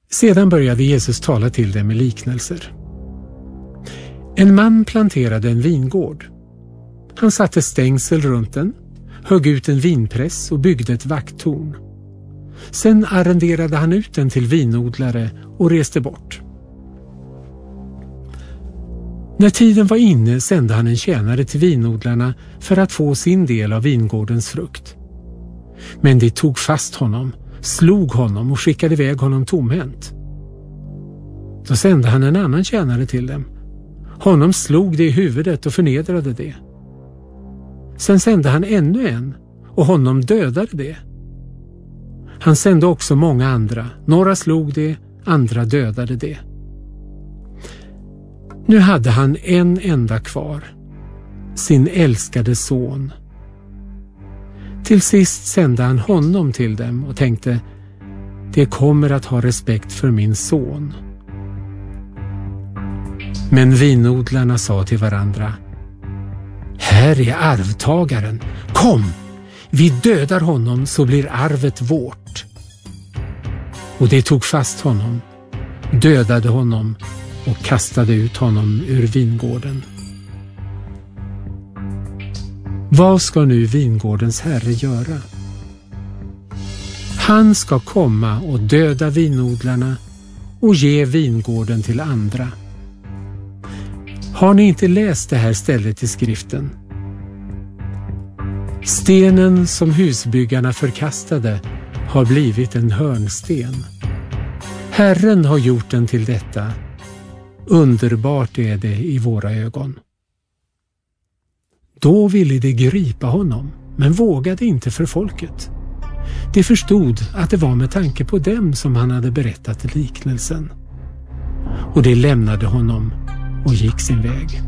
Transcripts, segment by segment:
Sedan började Jesus tala till dem med liknelser. En man planterade en vingård. Han satte stängsel runt den, högg ut en vinpress och byggde ett vakttorn. Sen arrenderade han ut den till vinodlare och reste bort. När tiden var inne sände han en tjänare till vinodlarna för att få sin del av vingårdens frukt. Men de tog fast honom, slog honom och skickade iväg honom tomhänt. Då sände han en annan tjänare till dem. Honom slog de i huvudet och förnedrade det. Sen sände han ännu en och honom dödade det. Han sände också många andra. Några slog det, andra dödade det. Nu hade han en enda kvar, sin älskade son. Till sist sände han honom till dem och tänkte, de kommer att ha respekt för min son. Men vinodlarna sa till varandra, här är arvtagaren, kom, vi dödar honom så blir arvet vårt. Och de tog fast honom, dödade honom och kastade ut honom ur vingården. Vad ska nu vingårdens herre göra? Han ska komma och döda vinodlarna och ge vingården till andra. Har ni inte läst det här stället i skriften? Stenen som husbyggarna förkastade har blivit en hörnsten. Herren har gjort den till detta. Underbart är det i våra ögon. Då ville de gripa honom, men vågade inte för folket. De förstod att det var med tanke på dem som han hade berättat liknelsen. Och de lämnade honom och gick sin väg.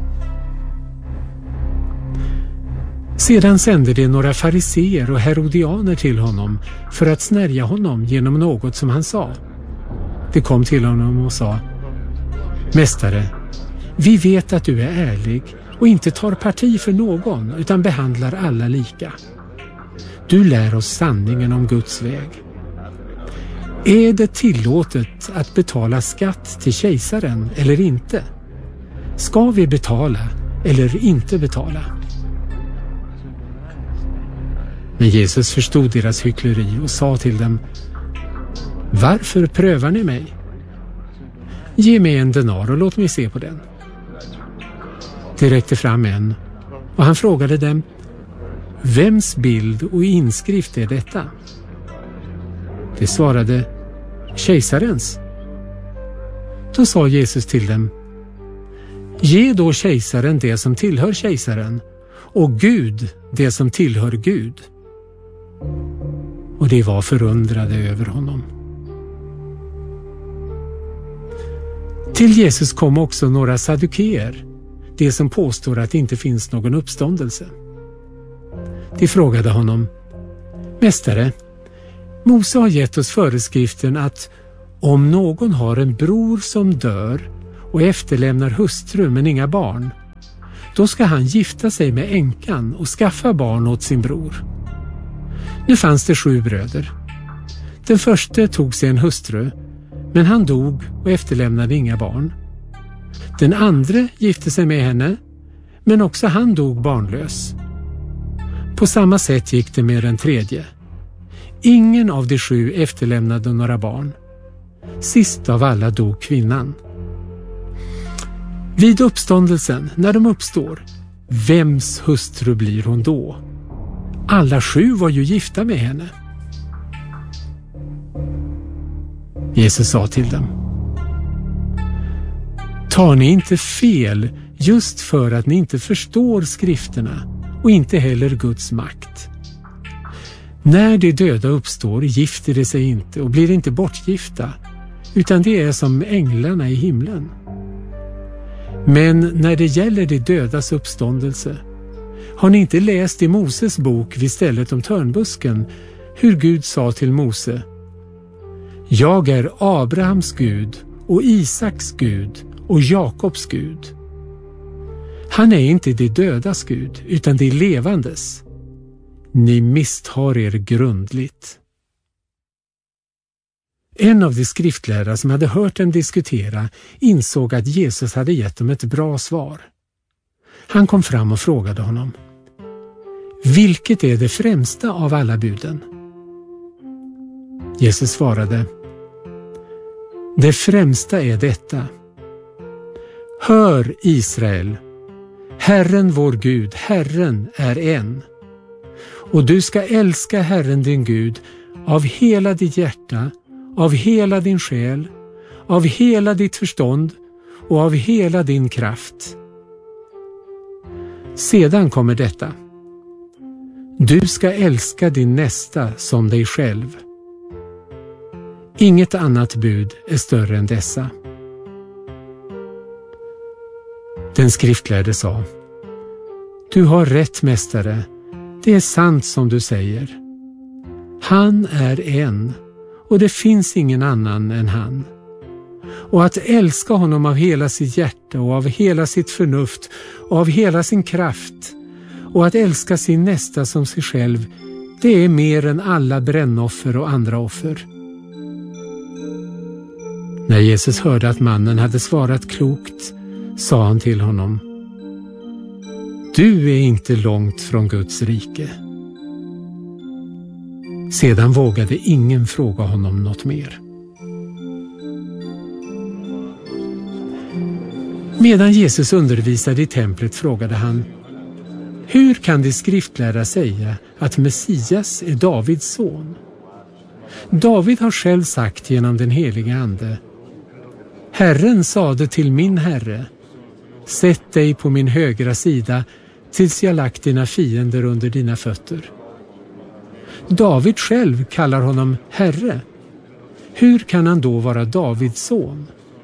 Sedan sände de några fariseer och herodianer till honom för att snärja honom genom något som han sa. De kom till honom och sa, Mästare, vi vet att du är ärlig och inte tar parti för någon utan behandlar alla lika. Du lär oss sanningen om Guds väg. Är det tillåtet att betala skatt till kejsaren eller inte? Ska vi betala eller inte betala? Men Jesus förstod deras hyckleri och sa till dem, varför prövar ni mig? Ge mig en denar och låt mig se på den. De räckte fram en och han frågade dem, vems bild och inskrift är detta? De svarade, kejsarens. Då sa Jesus till dem, ge då kejsaren det som tillhör kejsaren och Gud det som tillhör Gud. Och de var förundrade över honom. Till Jesus kom också några saddukeer, de som påstår att det inte finns någon uppståndelse. De frågade honom, Mästare, Mose har gett oss föreskriften att om någon har en bror som dör och efterlämnar hustru men inga barn, då ska han gifta sig med änkan och skaffa barn åt sin bror. Nu fanns det 7 bröder. Den första tog sig en hustru, men han dog och efterlämnade inga barn. Den andra gifte sig med henne, men också han dog barnlös. På samma sätt gick det med den tredje. Ingen av de 7 efterlämnade några barn. Sist av alla dog kvinnan. Vid uppståndelsen, när de uppstår, vems hustru blir hon då? Alla 7 var ju gifta med henne. Jesus sa till dem, tar ni inte fel just för att ni inte förstår skrifterna och inte heller Guds makt? När de döda uppstår gifter de sig inte och blir inte bortgifta, utan det är som änglarna i himlen. Men när det gäller de dödas uppståndelse, har ni inte läst i Moses bok vid stället om törnbusken hur Gud sa till Mose, jag är Abrahams Gud och Isaks Gud och Jakobs Gud. Han är inte de dödas Gud utan de levandes. Ni misstar er grundligt. En av de skriftlärda som hade hört dem diskutera insåg att Jesus hade gett dem ett bra svar. Han kom fram och frågade honom: vilket är det främsta av alla buden? Jesus svarade: det främsta är detta: hör Israel, Herren vår Gud, Herren är en. Och du ska älska Herren din Gud av hela ditt hjärta, av hela din själ, av hela ditt förstånd och av hela din kraft. Sedan kommer detta: du ska älska din nästa som dig själv. Inget annat bud är större än dessa. Den skriftlärde sa: du har rätt, mästare, det är sant som du säger. Han är en, och det finns ingen annan än han. Och att älska honom av hela sitt hjärta och av hela sitt förnuft och av hela sin kraft, och att älska sin nästa som sig själv, det är mer än alla brännoffer och andra offer. När Jesus hörde att mannen hade svarat klokt, sa han till honom: du är inte långt från Guds rike. Sedan vågade ingen fråga honom något mer. Medan Jesus undervisade i templet frågade han: hur kan de skriftlärda säga att Messias är Davids son? David har själv sagt genom den heliga ande: Herren sade till min Herre: sätt dig på min högra sida tills jag lagt dina fiender under dina fötter. David själv kallar honom Herre. Hur kan han då vara Davids son?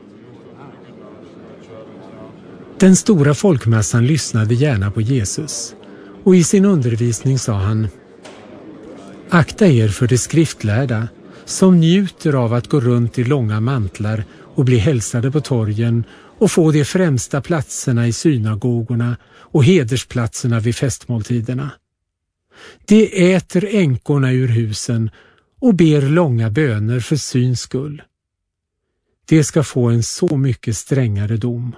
Den stora folkmassan lyssnade gärna på Jesus, och i sin undervisning sa han: akta er för de skriftlärda som njuter av att gå runt i långa mantlar och bli hälsade på torgen och få de främsta platserna i synagogorna och hedersplatserna vid festmåltiderna. De äter änkorna ur husen och ber långa böner för syns skull. De ska få en så mycket strängare dom.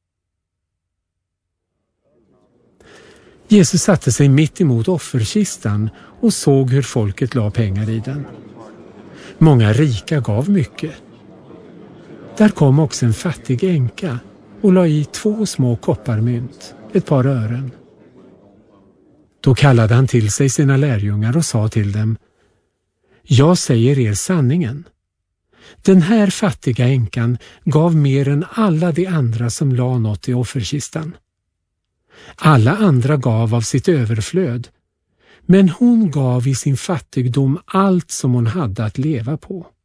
Jesus satte sig mitt emot offerkistan och såg hur folket la pengar i den. Många rika gav mycket. Där kom också en fattig änka och la i 2 små kopparmynt, ett par ören. Då kallade han till sig sina lärjungar och sa till dem: jag säger er sanningen. Den här fattiga änkan gav mer än alla de andra som la något i offerkistan. Alla andra gav av sitt överflöd, men hon gav i sin fattigdom allt som hon hade att leva på.